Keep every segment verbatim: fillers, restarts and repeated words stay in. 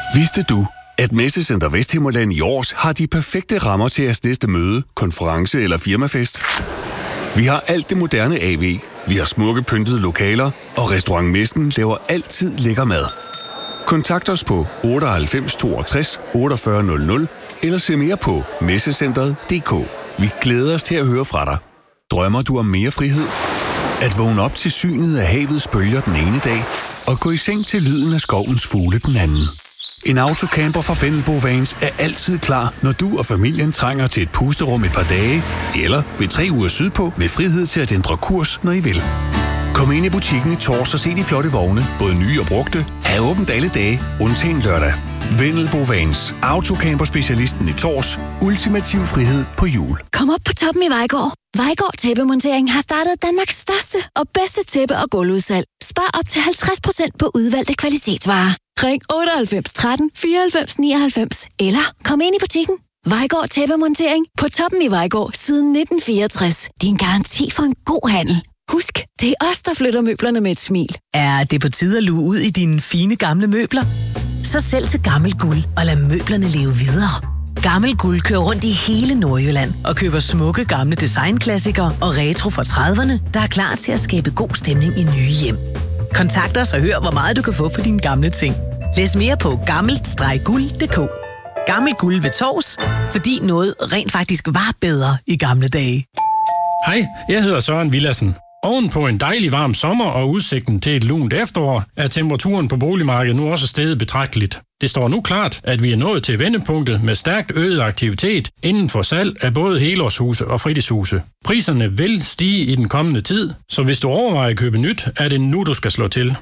Vidste du, at Messecenter Vesthimmerland i Aars har de perfekte rammer til jeres næste møde, konference eller firmafest? Vi har alt det moderne A V, vi har smukke pyntede lokaler, og Restaurant Messen laver altid lækker mad. Kontakt os på otteoghalvfems toogtres otteogfyrre nul nul eller se mere på messecentret punktum d k. Vi glæder os til at høre fra dig. Drømmer du om mere frihed? At vågne op til synet af havets bølger den ene dag, og gå i seng til lyden af skovens fugle den anden. En autocamper fra Vendelbo Vans er altid klar, når du og familien trænger til et pusterum et par dage, eller ved tre uger sydpå med frihed til at ændre kurs, når I vil. Kom ind i butikken i Tors og se de flotte vogne, både nye og brugte, er åbent alle dage, undtagen lørdag. Vendelbo Vans, autocamper-specialisten i Tors, ultimativ frihed på hjul. Kom op på toppen i Vejgaard. Vejgaard Tæppemontering har startet Danmarks største og bedste tæppe- og gulvudsalg. Spar op til halvtreds procent på udvalgte kvalitetsvarer. Ring otteoghalvfems tretten fireoghalvfems nioghalvfems eller kom ind i butikken. Vejgaard Tæppemontering på toppen i Vejgaard siden nitten fireogtres. Din garanti for en god handel. Husk, det er os, der flytter møblerne med et smil. Er det på tide at luge ud i dine fine gamle møbler? Så sælg til Gammel Guld og lad møblerne leve videre. Gammel Guld kører rundt i hele Nordjylland og køber smukke gamle designklassikere og retro fra trediverne, der er klar til at skabe god stemning i nye hjem. Kontakt os og hør, hvor meget du kan få for dine gamle ting. Læs mere på gammelt guld punktum d k. Gammel Guld ved Tors, fordi noget rent faktisk var bedre i gamle dage. Hej, jeg hedder Søren Villadsen. Oven på en dejlig varm sommer og udsigten til et lunt efterår, er temperaturen på boligmarkedet nu også steget betragteligt. Det står nu klart, at vi er nået til vendepunktet med stærkt øget aktivitet inden for salg af både helårshuse og fritidshuse. Priserne vil stige i den kommende tid, så hvis du overvejer at købe nyt, er det nu, du skal slå til.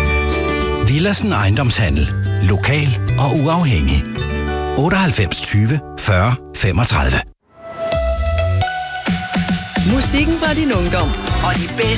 Villadsen Ejendomshandel. Lokal og uafhængig. otteoghalvfems tyve fyrre femogtredive. Musikken fra din ungdom og de bedste